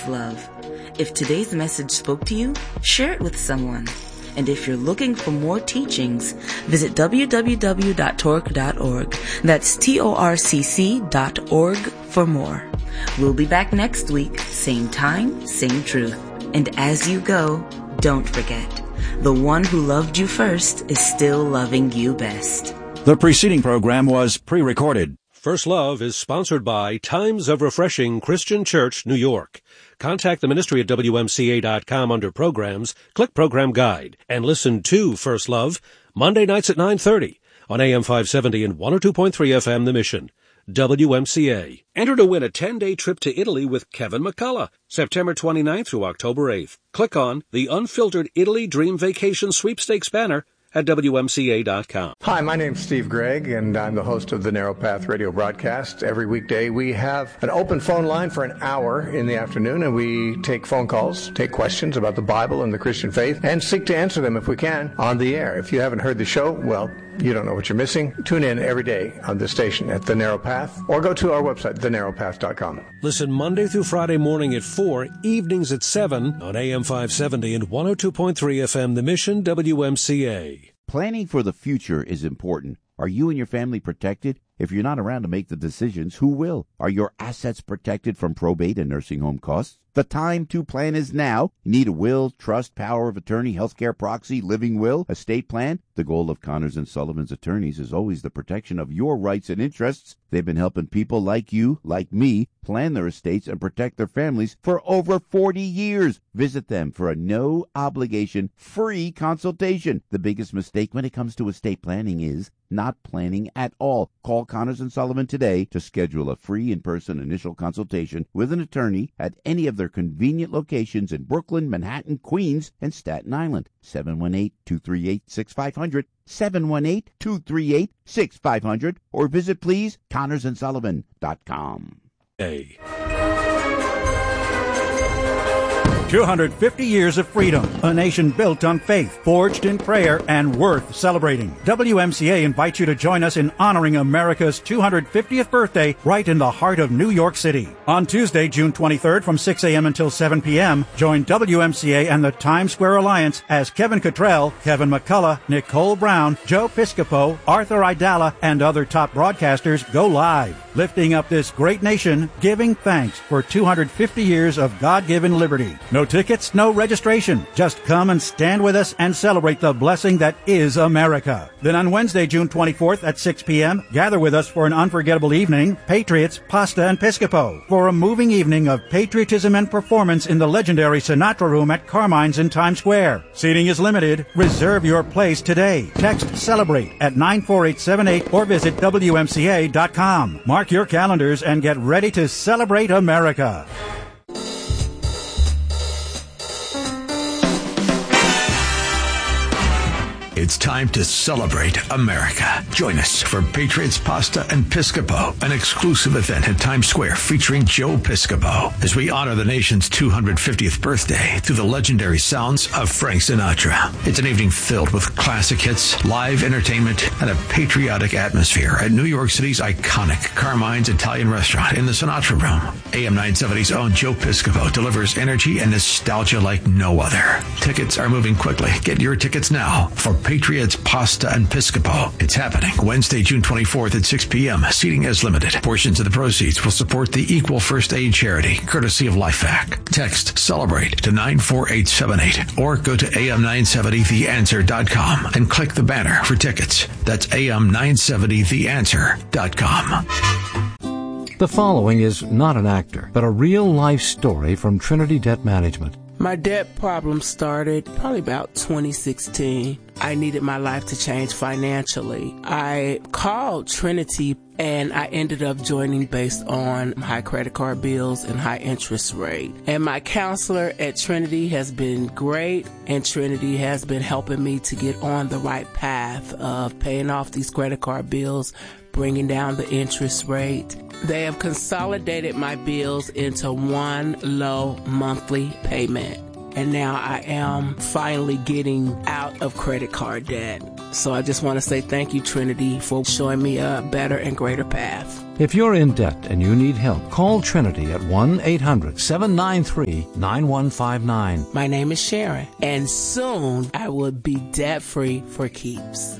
with love. If today's message spoke to you, share it with someone. And if you're looking for more teachings, visit www.torc.org. That's TORCC.org for more. We'll be back next week, same time, same truth. And as you go, don't forget, the one who loved you first is still loving you best. The preceding program was pre-recorded. First Love is sponsored by Times of Refreshing Christian Church, New York. Contact the ministry at WMCA.com under Programs, click Program Guide, and listen to First Love Monday nights at 9:30 on AM 570 and 102.3 FM The Mission. WMCA. Enter to win a 10-day trip to Italy with Kevin McCullough, September 29th through October 8th. Click on the Unfiltered Italy Dream Vacation Sweepstakes banner at WMCA.com. Hi, my name's Steve Gregg, and I'm the host of the Narrow Path radio broadcast. Every weekday, we have an open phone line for an hour in the afternoon, and we take phone calls, take questions about the Bible and the Christian faith, and seek to answer them, if we can, on the air. If you haven't heard the show, well, you don't know what you're missing. Tune in every day on this station at The Narrow Path, or go to our website, thenarrowpath.com. Listen Monday through Friday morning at 4, evenings at 7 on AM 570 and 102.3 FM The Mission, WMCA. Planning for the future is important. Are you and your family protected? If you're not around to make the decisions, who will? Are your assets protected from probate and nursing home costs? The time to plan is now. You need a will, trust, power of attorney, healthcare proxy, living will, estate plan. The goal of Connors & Sullivan's attorneys is always the protection of your rights and interests. They've been helping people like you, like me, plan their estates and protect their families for over 40 years. Visit them for a no-obligation, free consultation. The biggest mistake when it comes to estate planning is not planning at all. Call Connors & Sullivan today to schedule a free in-person initial consultation with an attorney at any of their convenient locations in Brooklyn, Manhattan, Queens, and Staten Island. 718-238-6500, 718-238-6500, or visit, please, ConnorsandSullivan.com. 250 years of freedom, a nation built on faith, forged in prayer, and worth celebrating. WMCA invites you to join us in honoring America's 250th birthday right in the heart of New York City. On Tuesday, June 23rd from 6 a.m. until 7 p.m., join WMCA and the Times Square Alliance as Kevin Cottrell, Kevin McCullough, Nicole Brown, Joe Piscopo, Arthur Idala, and other top broadcasters go live, lifting up this great nation, giving thanks for 250 years of God-given liberty. No tickets, no registration. Just come and stand with us and celebrate the blessing that is America. Then on Wednesday, June 24th at 6 p.m., gather with us for an unforgettable evening, Patriots, Pasta, and Piscopo, for a moving evening of patriotism and performance in the legendary Sinatra Room at Carmine's in Times Square. Seating is limited. Reserve your place today. Text CELEBRATE at 94878 or visit WMCA.com. Mark your calendars and get ready to celebrate America. It's time to celebrate America. Join us for Patriots, Pasta, and Piscopo, an exclusive event at Times Square featuring Joe Piscopo, as we honor the nation's 250th birthday through the legendary sounds of Frank Sinatra. It's an evening filled with classic hits, live entertainment, and a patriotic atmosphere at New York City's iconic Carmine's Italian restaurant in the Sinatra Room. AM 970's own Joe Piscopo delivers energy and nostalgia like no other. Tickets are moving quickly. Get your tickets now for Patriots, Pasta, and Piscopo. It's happening Wednesday, June 24th at 6 p.m. Seating is limited. Portions of the proceeds will support the Equal First Aid charity, courtesy of LifeVac. Text CELEBRATE to 94878 or go to am970theanswer.com and click the banner for tickets. That's am970theanswer.com. The following is not an actor, but a real-life story from Trinity Debt Management. My debt problem started probably about 2016. I needed my life to change financially. I called Trinity and I ended up joining based on high credit card bills and high interest rate. And my counselor at Trinity has been great, and Trinity has been helping me to get on the right path of paying off these credit card bills, bringing down the interest rate. They have consolidated my bills into one low monthly payment. and now I am finally getting out of credit card debt. So I just want to say thank you, Trinity, for showing me a better and greater path. If you're in debt and you need help, call Trinity at 1-800-793-9159. My name is Sharon, and soon I will be debt-free for keeps.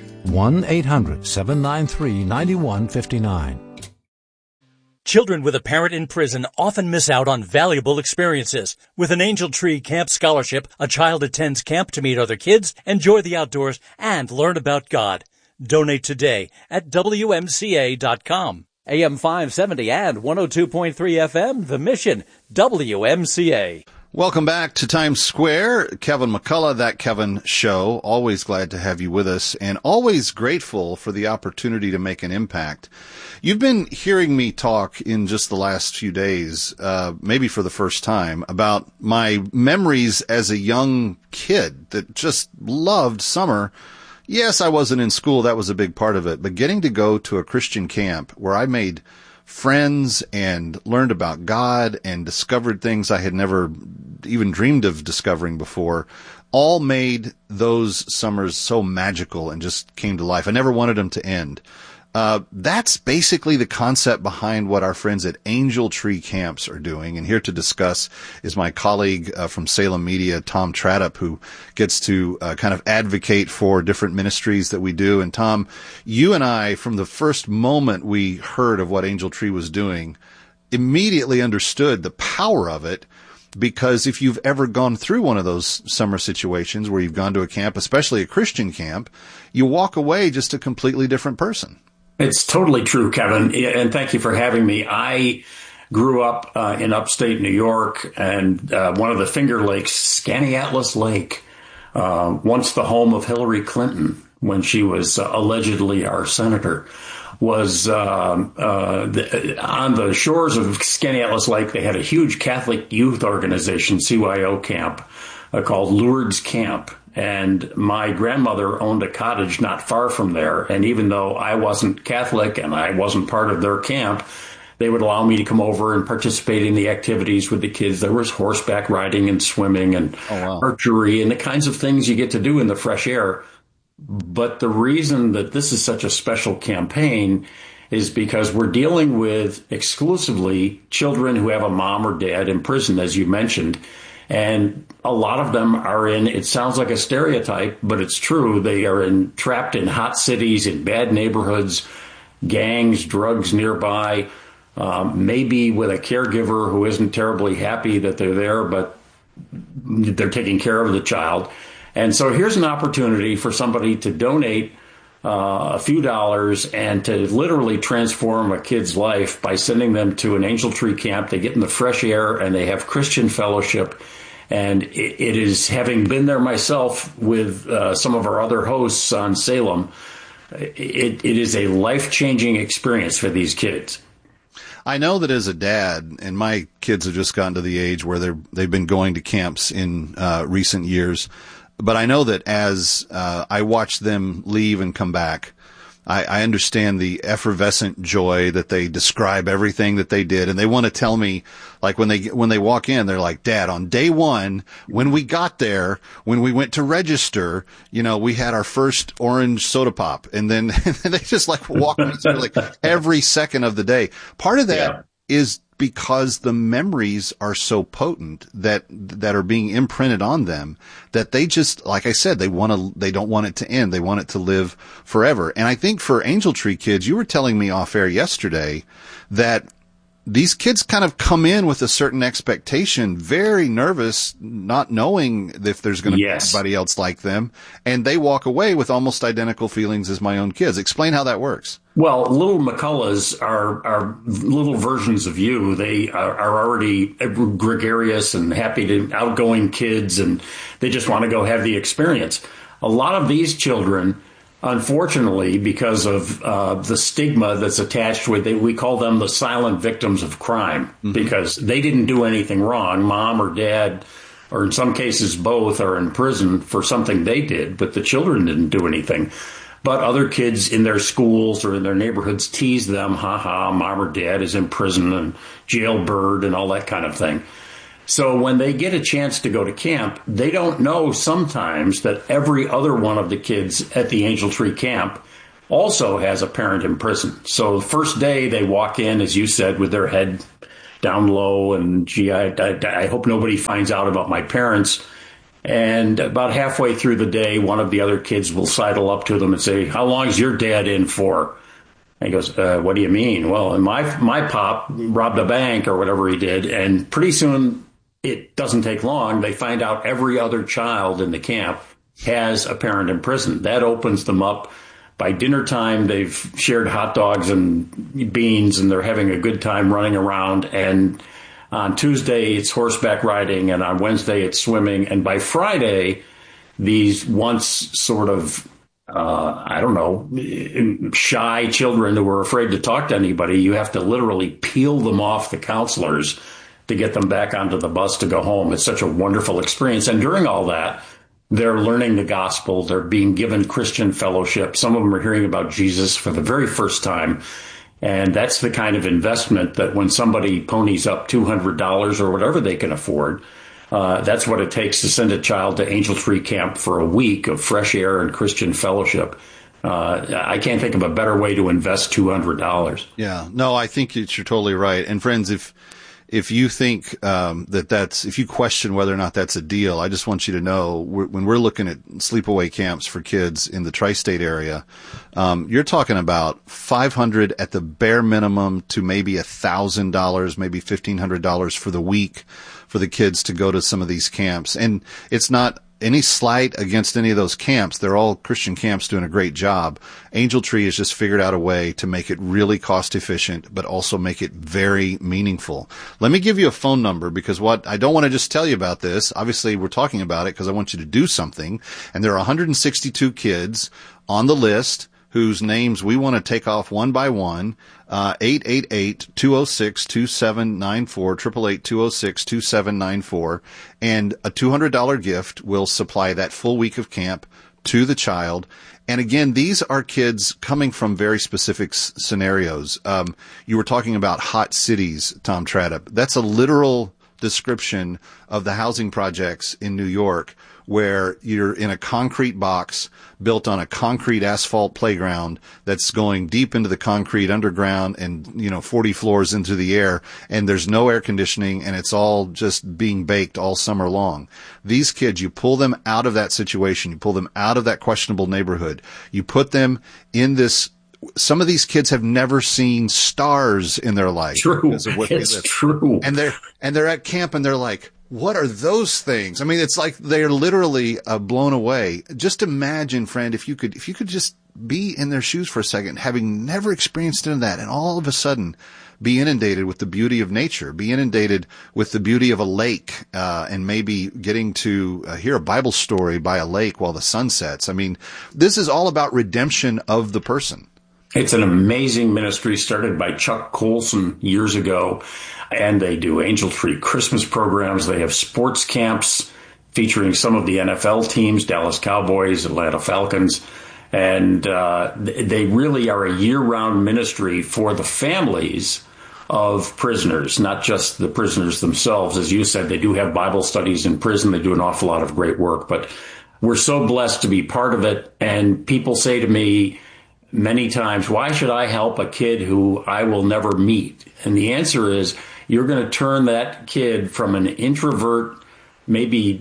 1-800-793-9159. Children with a parent in prison often miss out on valuable experiences. With an Angel Tree Camp Scholarship, a child attends camp to meet other kids, enjoy the outdoors, and learn about God. Donate today at WMCA.com. AM 570 and 102.3 FM, The Mission, WMCA. Welcome back to Times Square. Kevin McCullough, That Kevin Show. Always glad to have you with us and always grateful for the opportunity to make an impact. You've been hearing me talk in just the last few days, maybe for the first time, about my memories as a young kid that just loved summer. Yes, I wasn't in school. That was a big part of it. But getting to go to a Christian camp where I made friends and learned about God and discovered things I had never even dreamed of discovering before, all made those summers so magical and just came to life. I never wanted them to end. That's basically the concept behind what our friends at Angel Tree Camps are doing. And here to discuss is my colleague from Salem Media, Tom Tradup, who gets to kind of advocate for different ministries that we do. And Tom, you and I, from the first moment we heard of what Angel Tree was doing, immediately understood the power of it. Because if you've ever gone through one of those summer situations where you've gone to a camp, especially a Christian camp, you walk away just a completely different person. It's totally true, Kevin, and thank you for having me. I grew up in upstate New York, and one of the Finger Lakes, Skaneateles Lake, once the home of Hillary Clinton when she was allegedly our senator, was on the shores of Skaneateles Lake. They had a huge Catholic youth organization, CYO camp, called Lourdes Camp. And my grandmother owned a cottage not far from there. And even though I wasn't Catholic and I wasn't part of their camp, they would allow me to come over and participate in the activities with the kids. There was horseback riding and swimming and archery and the kinds of things you get to do in the fresh air. But the reason that this is such a special campaign is because we're dealing with exclusively children who have a mom or dad in prison, as you mentioned. And a lot of them are in, it sounds like a stereotype, but it's true. They are trapped in hot cities, in bad neighborhoods, gangs, drugs nearby, maybe with a caregiver who isn't terribly happy that they're there, but they're taking care of the child. And so here's an opportunity for somebody to donate a few dollars and to literally transform a kid's life by sending them to an Angel Tree Camp. They get in the fresh air and they have Christian fellowship. And it is, having been there myself with some of our other hosts on Salem, it is a life-changing experience for these kids. I know that as a dad, and my kids have just gotten to the age where they've been going to camps in recent years, but I know that as I watch them leave and come back, I understand the effervescent joy that they describe everything that they did. And they want to tell me, like when they walk in, they're like, Dad, on day one, when we got there, when we went to register, we had our first orange soda pop. And then they just like walk me through like every second of the day. Part of that is because the memories are so potent that are being imprinted on them that they just, like I said, they don't want it to end. They want it to live forever. And I think for Angel Tree kids, you were telling me off air yesterday that these kids kind of come in with a certain expectation, very nervous, not knowing if there's going to be anybody else like them. And they walk away with almost identical feelings as my own kids. Explain how that works. Well, little McCulloughs are little versions of you. They are already gregarious and outgoing kids, and they just want to go have the experience. A lot of these children, unfortunately, because of the stigma that's attached with it, we call them the silent victims of crime, because they didn't do anything wrong. Mom or dad, or in some cases both, are in prison for something they did, but the children didn't do anything. But other kids in their schools or in their neighborhoods tease them, mom or dad is in prison and jailbird and all that kind of thing. So when they get a chance to go to camp, they don't know sometimes that every other one of the kids at the Angel Tree camp also has a parent in prison. So the first day they walk in, as you said, with their head down low and, gee, I hope nobody finds out about my parents. And about halfway through the day, one of the other kids will sidle up to them and say, how long is your dad in for? And he goes, what do you mean? Well, my pop robbed a bank or whatever he did. And pretty soon, it doesn't take long, they find out every other child in the camp has a parent in prison. That opens them up. By dinner time, they've shared hot dogs and beans, and they're having a good time running around. And on Tuesday, it's horseback riding, and on Wednesday, it's swimming. And by Friday, these once sort of, shy children who were afraid to talk to anybody, you have to literally peel them off the counselors to get them back onto the bus to go home. It's such a wonderful experience. And during all that, they're learning the gospel. They're being given Christian fellowship. Some of them are hearing about Jesus for the very first time. And that's the kind of investment that when somebody ponies up $200 or whatever they can afford, that's what it takes to send a child to Angel Tree Camp for a week of fresh air and Christian fellowship. I can't think of a better way to invest $200. Yeah, no, I think you're totally right. And friends, if you think if you question whether or not that's a deal, I just want you to know when we're looking at sleepaway camps for kids in the tri-state area, you're talking about $500 at the bare minimum to maybe $1,000, maybe $1,500 for the week for the kids to go to some of these camps. And it's not any slight against any of those camps. They're all Christian camps doing a great job. Angel Tree has just figured out a way to make it really cost efficient, but also make it very meaningful. Let me give you a phone number, because I don't want to just tell you about this. Obviously, we're talking about it because I want you to do something. And there are 162 kids on the list whose names we want to take off one by one. 888-206-2794, 888-206-2794. And a $200 gift will supply that full week of camp to the child. And again, these are kids coming from very specific scenarios. You were talking about hot cities, Tom Tradup. That's a literal description of the housing projects in New York, where you're in a concrete box built on a concrete asphalt playground that's going deep into the concrete underground and, 40 floors into the air, and there's no air conditioning, and it's all just being baked all summer long. These kids, you pull them out of that situation, you pull them out of that questionable neighborhood, you put them in this. Some of these kids have never seen stars in their life. True. It's true. And they're at camp and they're like, what are those things? I mean, it's like they're literally blown away. Just imagine, friend, if you could just be in their shoes for a second, having never experienced any of that, and all of a sudden be inundated with the beauty of nature, be inundated with the beauty of a lake, and maybe getting to hear a Bible story by a lake while the sun sets. I mean, this is all about redemption of the person. It's an amazing ministry started by Chuck Colson years ago, and they do Angel Tree Christmas programs. They have sports camps featuring some of the NFL teams, Dallas Cowboys, Atlanta Falcons, and they really are a year-round ministry for the families of prisoners, not just the prisoners themselves. As you said, they do have Bible studies in prison. They do an awful lot of great work, but we're so blessed to be part of it. And people say to me many times, why should I help a kid who I will never meet? And the answer is, you're going to turn that kid from an introvert, maybe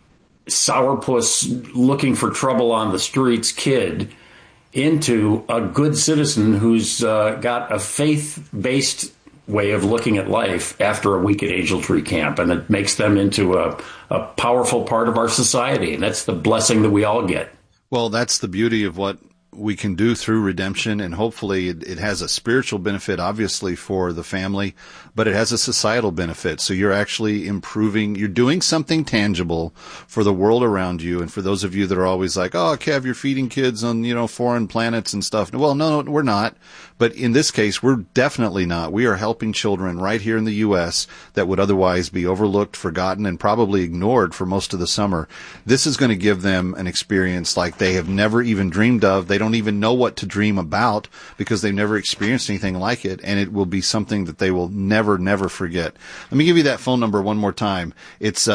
sourpuss looking for trouble on the streets kid into a good citizen who's got a faith-based way of looking at life after a week at Angel Tree Camp. And it makes them into a powerful part of our society. And that's the blessing that we all get. Well, that's the beauty of what we can do through redemption, and hopefully it has a spiritual benefit, obviously, for the family, but it has a societal benefit. So you're actually improving, you're doing something tangible for the world around you. And for those of you that are always like, oh, Kev, you're feeding kids on, foreign planets and stuff. Well, no, we're not. But in this case, we're definitely not. We are helping children right here in the U.S. that would otherwise be overlooked, forgotten, and probably ignored for most of the summer. This is going to give them an experience like they have never even dreamed of. They don't even know what to dream about because they've never experienced anything like it, and it will be something that they will never, never forget. Let me give you that phone number one more time. It's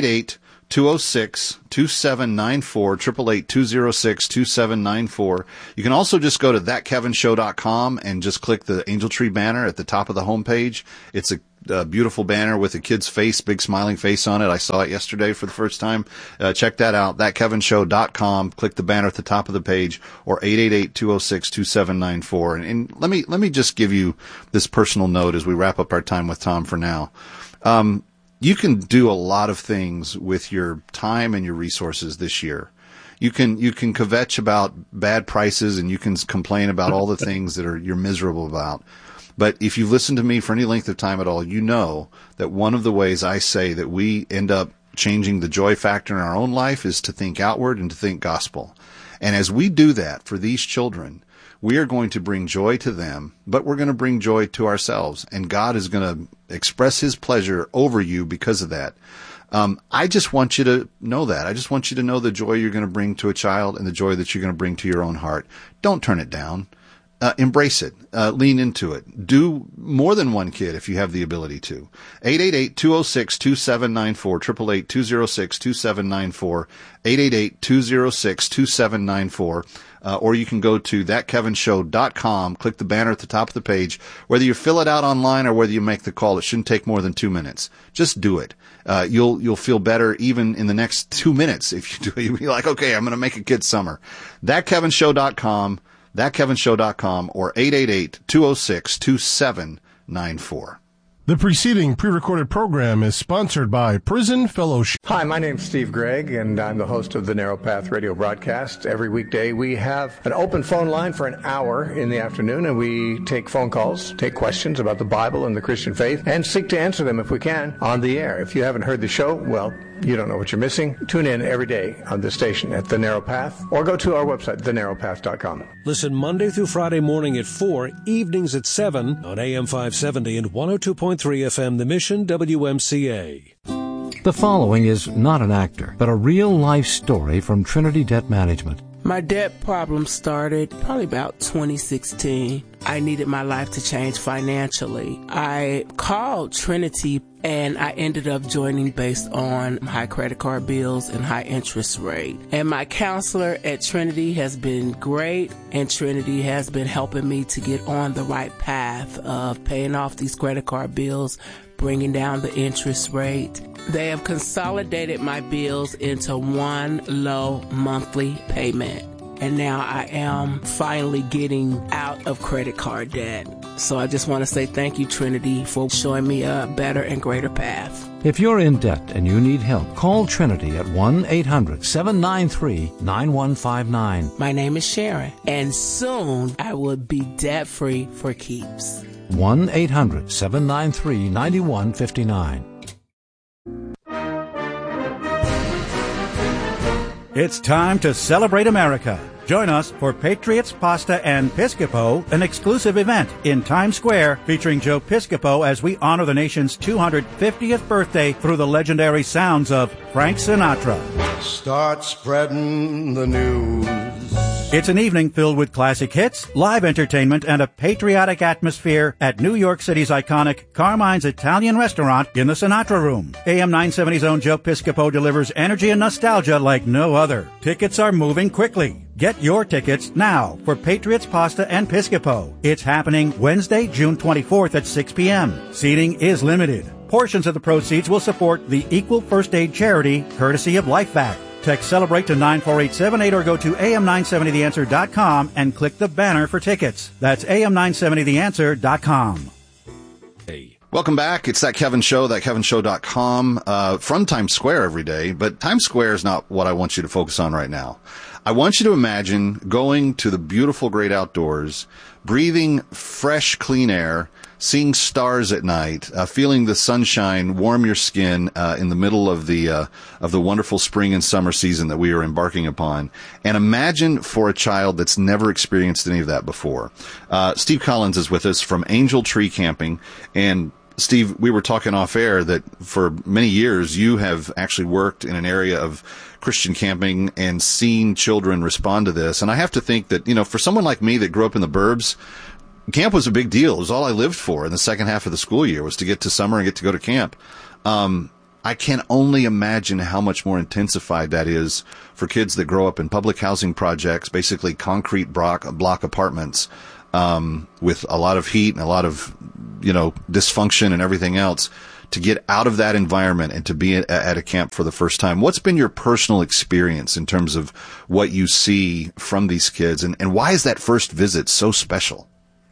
888-206-2794, 888-206-2794. You can also just go to thatkevinshow.com and just click the Angel Tree banner at the top of the homepage. It's a beautiful banner with a kid's face, big smiling face on it. I saw it yesterday for the first time. Check that out, thatkevinshow.com. Click the banner at the top of the page, or 888-206-2794. And let me just give you this personal note as we wrap up our time with Tom for now. You can do a lot of things with your time and your resources this year. You can kvetch about bad prices, and you can complain about all the things that you're miserable about. But if you've listened to me for any length of time at all, you know that one of the ways I say that we end up changing the joy factor in our own life is to think outward and to think gospel. And as we do that for these children, we are going to bring joy to them, but we're going to bring joy to ourselves. And God is going to express his pleasure over you because of that. I just want you to know that. I just want you to know the joy you're going to bring to a child and the joy that you're going to bring to your own heart. Don't turn it down. Embrace it. Lean into it. Do more than one kid if you have the ability to. 888-206-2794, 888-206-2794, 888-206-2794. Or you can go to thatkevinshow.com, click the banner at the top of the page. Whether you fill it out online or whether you make the call, it shouldn't take more than 2 minutes. Just do it. You'll feel better even in the next 2 minutes if you do it. You'll be like, okay, I'm going to make a kid's summer. Thatkevinshow.com, thatkevinshow.com, or 888-206-2794. The preceding pre-recorded program is sponsored by Prison Fellowship. Hi, my name's Steve Gregg, and I'm the host of the Narrow Path radio broadcast. Every weekday, we have an open phone line for an hour in the afternoon, and we take phone calls, take questions about the Bible and the Christian faith, and seek to answer them, if we can, on the air. If you haven't heard the show, well, you don't know what you're missing. Tune in every day on this station at The Narrow Path, or go to our website, thenarrowpath.com. Listen Monday through Friday morning at 4, evenings at 7 on AM 570 and 102.3 FM, The Mission, WMCA. The following is not an actor, but a real-life story from Trinity Debt Management. My debt problem started probably about 2016. I needed my life to change financially. I called Trinity, and I ended up joining based on high credit card bills and high interest rate. And my counselor at Trinity has been great, and Trinity has been helping me to get on the right path of paying off these credit card bills, bringing down the interest rate. They have consolidated my bills into one low monthly payment. And now I am finally getting out of credit card debt. So I just want to say thank you, Trinity, for showing me a better and greater path. If you're in debt and you need help, call Trinity at 1-800-793-9159. My name is Sharon, and soon I will be debt-free for keeps. 1-800-793-9159. It's time to celebrate America. Join us for Patriots, Pasta, and Piscopo, an exclusive event in Times Square featuring Joe Piscopo as we honor the nation's 250th birthday through the legendary sounds of Frank Sinatra. Start spreading the news. It's an evening filled with classic hits, live entertainment, and a patriotic atmosphere at New York City's iconic Carmine's Italian Restaurant in the Sinatra Room. AM 970's own Joe Piscopo delivers energy and nostalgia like no other. Tickets are moving quickly. Get your tickets now for Patriots, Pasta, and Piscopo. It's happening Wednesday, June 24th at 6 p.m. Seating is limited. Portions of the proceeds will support the Equal First Aid charity, courtesy of LifeVac. Text CELEBRATE to 94878 or go to am970theanswer.com and click the banner for tickets. That's am970theanswer.com. Hey. Welcome back. It's That Kevin Show, thatkevinshow.com, from Times Square every day. But Times Square is not what I want you to focus on right now. I want you to imagine going to the beautiful, great outdoors, breathing fresh, clean air, seeing stars at night, feeling the sunshine warm your skin in the middle of the wonderful spring and summer season that we are embarking upon. And imagine for a child that's never experienced any of that before. Steve Collins is with us from Angel Tree Camping. And Steve, we were talking off air that for many years you have actually worked in an area of Christian camping and seen children respond to this. And I have to think that, for someone like me that grew up in the burbs, camp was a big deal. It was all I lived for in the second half of the school year, was to get to summer and get to go to camp. I can only imagine how much more intensified that is for kids that grow up in public housing projects, basically concrete block apartments, with a lot of heat and a lot of, dysfunction and everything else, to get out of that environment and to be at a camp for the first time. What's been your personal experience in terms of what you see from these kids, and why is that first visit so special?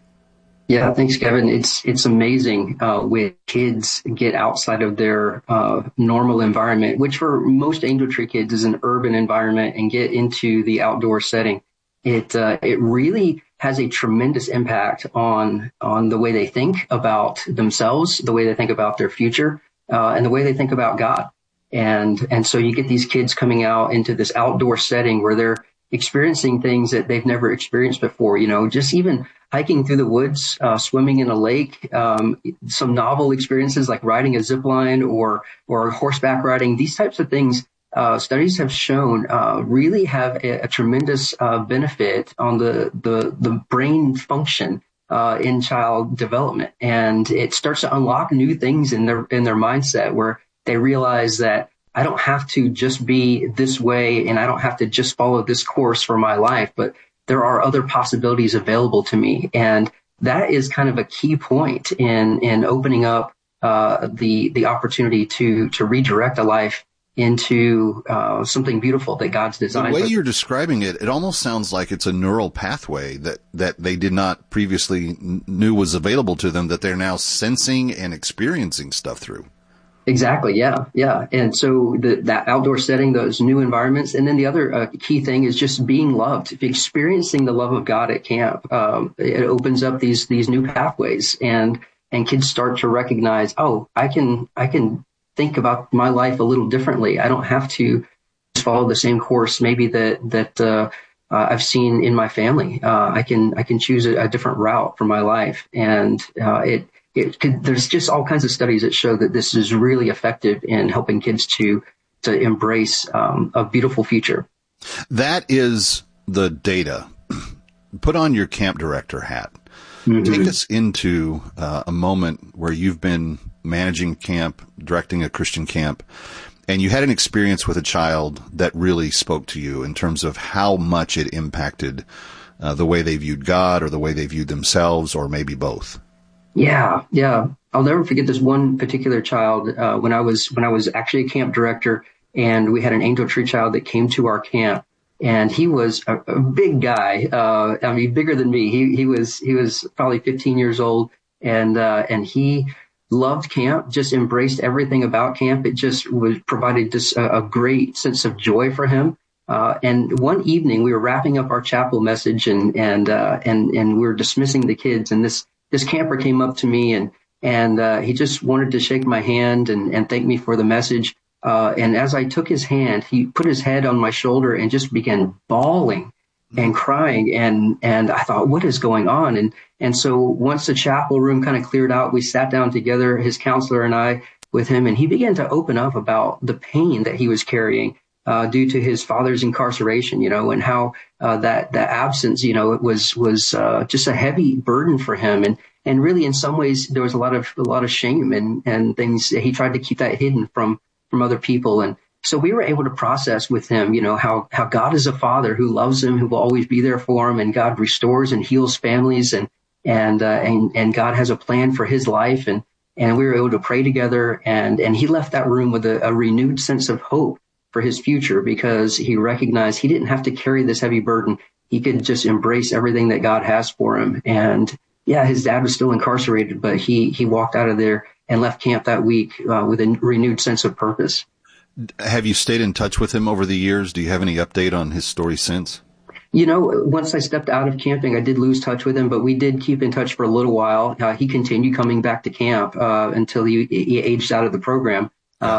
Yeah, thanks, Kevin. It's amazing when kids get outside of their normal environment, which for most Angel Tree kids is an urban environment, and get into the outdoor setting. It really has a tremendous impact on the way they think about themselves, the way they think about their future, and the way they think about God. And so you get these kids coming out into this outdoor setting where they're experiencing things that they've never experienced before, just even hiking through the woods, swimming in a lake, some novel experiences like riding a zip line or horseback riding. These types of things, studies have shown, really have a tremendous benefit on the brain function in child development. And it starts to unlock new things in their mindset, where they realize that I don't have to just be this way, and I don't have to just follow this course for my life, but there are other possibilities available to me. And that is kind of a key point in opening up the opportunity to redirect a life into something beautiful that God's designed. The way you're describing it, it almost sounds like it's a neural pathway that they did not previously knew was available to them, that they're now sensing and experiencing stuff through. Exactly. Yeah. And so that outdoor setting, those new environments. And then the other key thing is just being loved, experiencing the love of God at camp. It opens up these new pathways, and kids start to recognize, I can think about my life a little differently. I don't have to just follow the same course maybe that I've seen in my family. I can choose a different route for my life. And there's just all kinds of studies that show that this is really effective in helping kids to embrace a beautiful future. That is the data. Put on your camp director hat. Mm-hmm. Take us into a moment where you've been managing camp, directing a Christian camp, and you had an experience with a child that really spoke to you in terms of how much it impacted the way they viewed God, or the way they viewed themselves, or maybe both. Yeah. I'll never forget this one particular child when I was actually a camp director, and we had an Angel Tree child that came to our camp, and he was a big guy. Bigger than me. He was probably 15 years old, and he loved camp, just embraced everything about camp. It just provided just a great sense of joy for him. And one evening we were wrapping up our chapel message, and we were dismissing the kids, and this camper came up to me, and he just wanted to shake my hand and thank me for the message. And as I took his hand, he put his head on my shoulder and just began bawling and crying. And I thought, what is going on? And so once the chapel room kind of cleared out, we sat down together, his counselor and I, with him, and he began to open up about the pain that he was carrying due to his father's incarceration, and how that absence, it was just a heavy burden for him. And really, in some ways, there was a lot of shame and things. He tried to keep that hidden from other people. And so we were able to process with him, how God is a father who loves him, who will always be there for him, and God restores and heals families, and God has a plan for his life. And we were able to pray together, and he left that room with a renewed sense of hope for his future, because he recognized he didn't have to carry this heavy burden. He could just embrace everything that God has for him. And yeah, his dad was still incarcerated, but he walked out of there and left camp that week with a renewed sense of purpose. Have you stayed in touch with him over the years? Do you have any update on his story since? Once I stepped out of camping, I did lose touch with him, but we did keep in touch for a little while. He continued coming back to camp until he aged out of the program.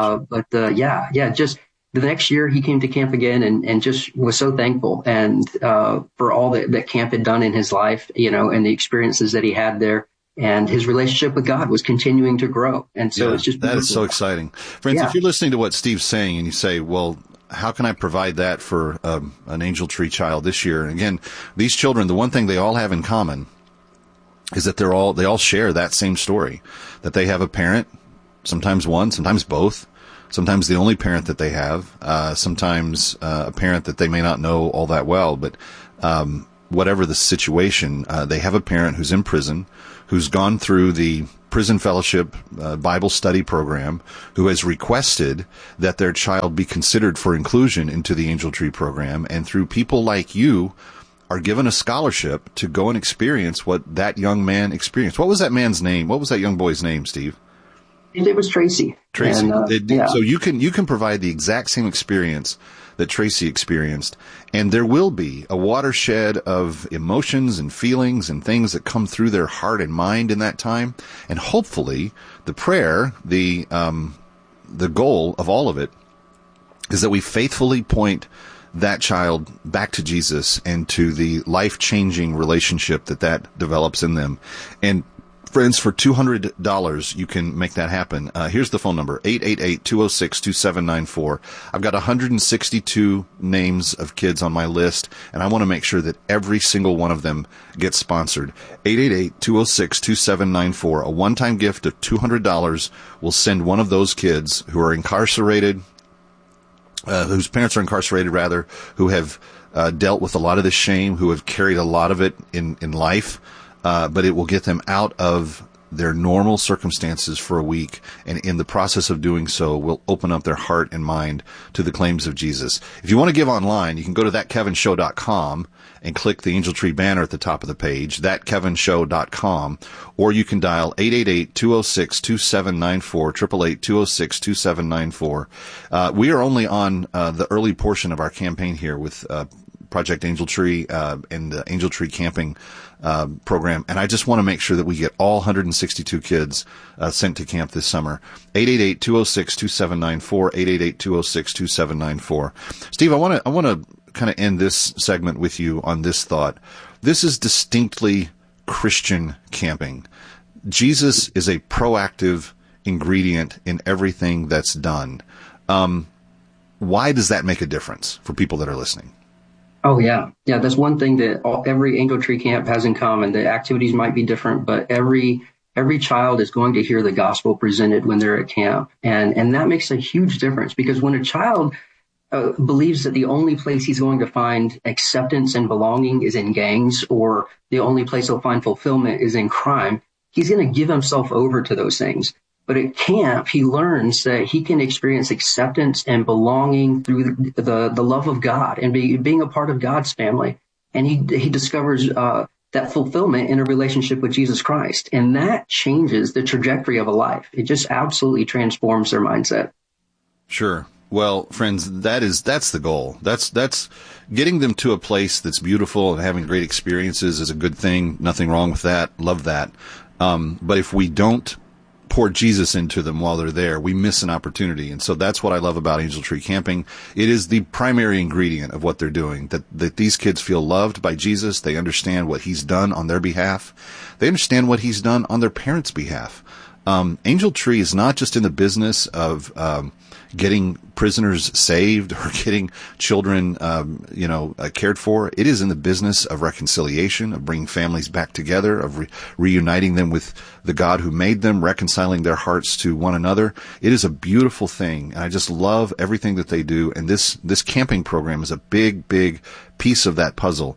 Just the next year he came to camp again and just was so thankful and for all that camp had done in his life, and the experiences that he had there. And his relationship with God was continuing to grow. And so it's just beautiful. That is so exciting. Friends, if you're listening to what Steve's saying and you say, well, how can I provide that for an Angel Tree child this year? And again, these children, the one thing they all have in common is that they all share that same story, that they have a parent, sometimes one, sometimes both, sometimes the only parent that they have, sometimes a parent that they may not know all that well, but whatever the situation, they have a parent who's in prison, who's gone through the Prison Fellowship Bible study program, who has requested that their child be considered for inclusion into the Angel Tree program, and through people like you are given a scholarship to go and experience what that young man experienced. What was that man's name? What was that young boy's name, Steve? It was Tracy. Tracy. And, So you can provide the exact same experience that Tracy experienced, and there will be a watershed of emotions and feelings and things that come through their heart and mind in that time. And hopefully the prayer, the goal of all of it is that we faithfully point that child back to Jesus and to the life-changing relationship that develops in them. And friends, for $200, you can make that happen. Here's the phone number, 888-206-2794. I've got 162 names of kids on my list, and I want to make sure that every single one of them gets sponsored. 888-206-2794. A one-time gift of $200 will send one of those kids who are incarcerated, whose parents are incarcerated, rather, who have dealt with a lot of this shame, who have carried a lot of it in life, but it will get them out of their normal circumstances for a week, and in the process of doing so, will open up their heart and mind to the claims of Jesus. If you want to give online, you can go to thatkevinshow.com and click the Angel Tree banner at the top of the page, thatkevinshow.com, or you can dial 888-206-2794, 888-206-2794. We are only on the early portion of our campaign here with Project Angel Tree and the Angel Tree Camping program, and I just want to make sure that we get all 162 kids sent to camp this summer. 888-206-2794, 888-206-2794. Steve, I want to kind of end this segment with you on this thought. This is distinctly Christian camping. Jesus is a proactive ingredient in everything that's done. Why does that make a difference for people that are listening? Oh, yeah. Yeah, that's one thing that every Angel Tree camp has in common. The activities might be different, but every child is going to hear the gospel presented when they're at camp. And that makes a huge difference, because when a child believes that the only place he's going to find acceptance and belonging is in gangs, or the only place he'll find fulfillment is in crime, he's going to give himself over to those things. But at camp, he learns that he can experience acceptance and belonging through the love of God and being a part of God's family. And he discovers that fulfillment in a relationship with Jesus Christ. And that changes the trajectory of a life. It just absolutely transforms their mindset. Sure. Well, friends, that's the goal. That's getting them to a place that's beautiful and having great experiences is a good thing. Nothing wrong with that. Love that. But if we don't pour Jesus into them while they're there, we miss an opportunity. And so that's what I love about Angel Tree Camping. It is the primary ingredient of what they're doing, that these kids feel loved by Jesus. They understand what he's done on their behalf. They understand what he's done on their parents' behalf. Angel Tree is not just in the business of getting prisoners saved or getting children, cared for. It is in the business of reconciliation, of bringing families back together, of reuniting them with the God who made them, reconciling their hearts to one another. It is a beautiful thing, and I just love everything that they do. And this camping program is a big, big piece of that puzzle.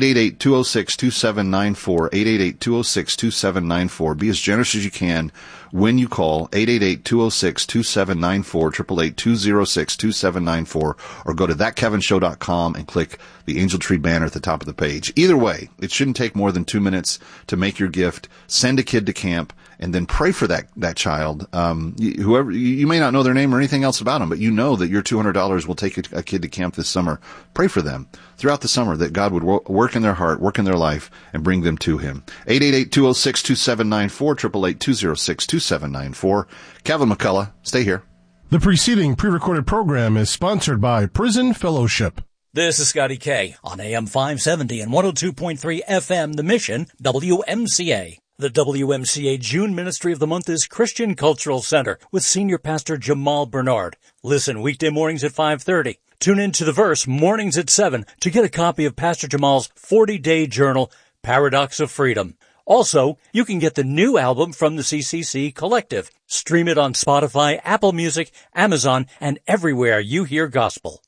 888-206-2794, 888-206-2794. Be as generous as you can when you call 888-206-2794, 888-206-2794, or go to thatkevinshow.com and click the Angel Tree banner at the top of the page. Either way, it shouldn't take more than 2 minutes to make your gift, send a kid to camp, and then pray for that child. Whoever, you may not know their name or anything else about them, but you know that your $200 will take a kid to camp this summer. Pray for them throughout the summer, that God would work in their heart, work in their life, and bring them to Him. 888-206-2794, 888-206-2794. Kevin McCullough, stay here. The preceding pre-recorded program is sponsored by Prison Fellowship. This is Scotty K on AM 570 and 102.3 FM, The Mission, WMCA. The WMCA June Ministry of the Month is Christian Cultural Center with Senior Pastor Jamal Bernard. Listen weekday mornings at 5:30. Tune in to The Verse mornings at 7 to get a copy of Pastor Jamal's 40-day journal, Paradox of Freedom. Also, you can get the new album from the CCC Collective. Stream it on Spotify, Apple Music, Amazon, and everywhere you hear gospel.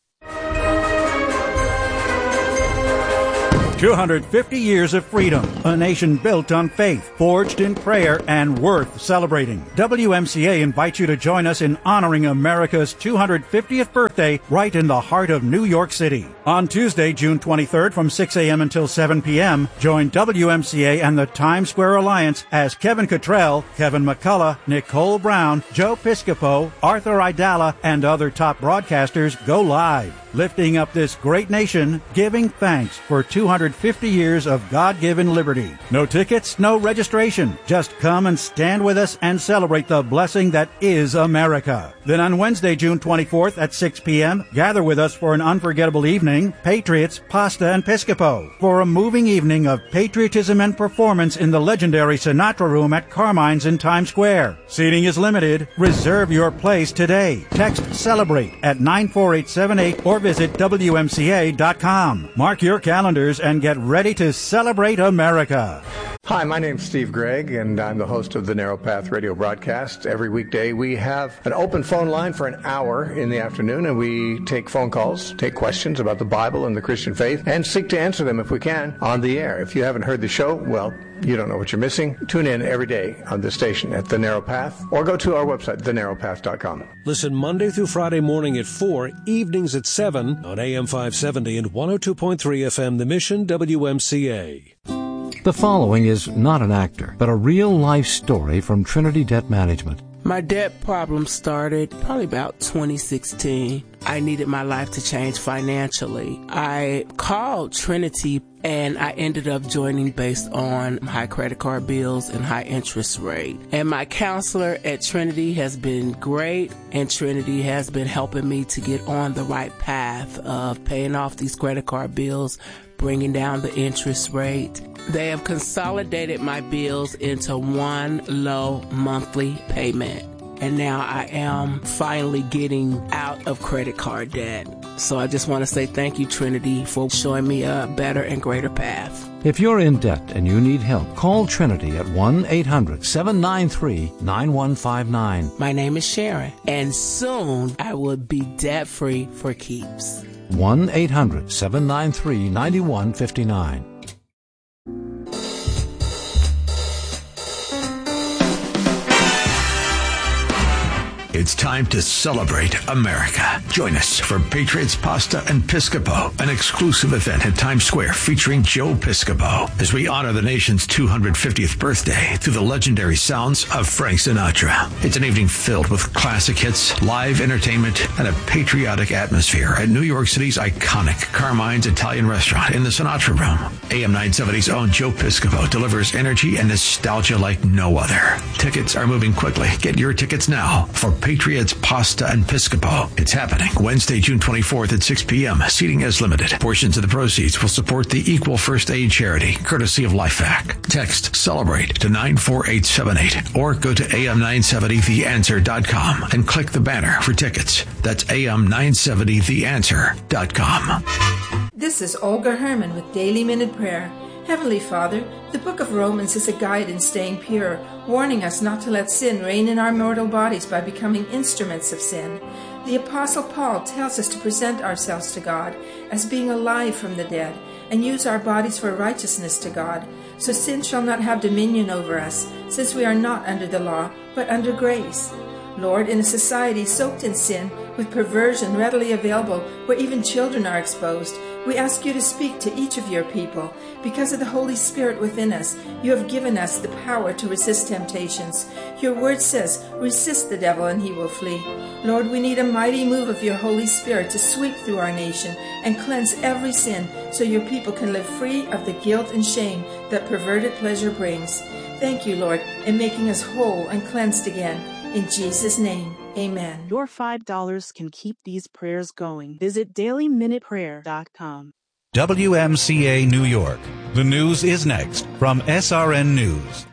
250 years of freedom, a nation built on faith, forged in prayer, and worth celebrating. WMCA invites you to join us in honoring America's 250th birthday right in the heart of New York City. On Tuesday, June 23rd from 6 a.m. until 7 p.m., join WMCA and the Times Square Alliance as Kevin Cottrell, Kevin McCullough, Nicole Brown, Joe Piscopo, Arthur Idala, and other top broadcasters go live, lifting up this great nation, giving thanks for 250 years of God-given liberty. No tickets, no registration. Just come and stand with us and celebrate the blessing that is America. Then on Wednesday, June 24th at 6 p.m., gather with us for an unforgettable evening, Patriots, Pasta, and Piscopo, for a moving evening of patriotism and performance in the legendary Sinatra Room at Carmine's in Times Square. Seating is limited. Reserve your place today. Text CELEBRATE at 94878 or visit WMCA.com. Mark your calendars and get ready to celebrate America. Hi, my name's Steve Gregg, and I'm the host of the Narrow Path radio broadcast. Every weekday we have an open phone line for an hour in the afternoon, and we take phone calls, take questions about the Bible and the Christian faith, and seek to answer them if we can on the air. If you haven't heard the show, well, you don't know what you're missing. Tune in every day on this station at The Narrow Path, or go to our website, thenarrowpath.com. Listen Monday through Friday morning at 4, evenings at 7 on AM 570 and 102.3 FM, The Mission, WMCA. The following is not an actor, but a real-life story from Trinity Debt Management. My debt problem started probably about 2016. I needed my life to change financially. I called Trinity and I ended up joining based on high credit card bills and high interest rate. And my counselor at Trinity has been great, and Trinity has been helping me to get on the right path of paying off these credit card bills, bringing down the interest rate. They have consolidated my bills into one low monthly payment. And now I am finally getting out of credit card debt. So I just want to say thank you, Trinity, for showing me a better and greater path. If you're in debt and you need help, call Trinity at 1-800-793-9159. My name is Sharon, and soon I will be debt-free for keeps. 1-800-793-9159. It's time to celebrate America. Join us for Patriots, Pasta, and Piscopo, an exclusive event at Times Square featuring Joe Piscopo, as we honor the nation's 250th birthday through the legendary sounds of Frank Sinatra. It's an evening filled with classic hits, live entertainment, and a patriotic atmosphere at New York City's iconic Carmine's Italian restaurant in the Sinatra Room. AM 970's own Joe Piscopo delivers energy and nostalgia like no other. Tickets are moving quickly. Get your tickets now for Patriots, Pasta, and Piscopo. It's happening Wednesday, June 24th at 6 p.m. Seating is limited. Portions of the proceeds will support the Equal First Aid charity, courtesy of LifeVac. Text CELEBRATE to 94878 or go to am970theanswer.com and click the banner for tickets. That's am970theanswer.com. This is Olga Herman with Daily Minute Prayer. Heavenly Father, the book of Romans is a guide in staying pure, warning us not to let sin reign in our mortal bodies by becoming instruments of sin. The Apostle Paul tells us to present ourselves to God as being alive from the dead and use our bodies for righteousness to God, so sin shall not have dominion over us, since we are not under the law, but under grace. Lord, in a society soaked in sin, with perversion readily available where even children are exposed. We ask you to speak to each of your people. Because of the Holy Spirit within us, you have given us the power to resist temptations. Your word says, resist the devil and he will flee. Lord, we need a mighty move of your Holy Spirit to sweep through our nation and cleanse every sin so your people can live free of the guilt and shame that perverted pleasure brings. Thank you, Lord, in making us whole and cleansed again. In Jesus' name, amen. Your $5 can keep these prayers going. Visit dailyminuteprayer.com. WMCA New York. The news is next from SRN News.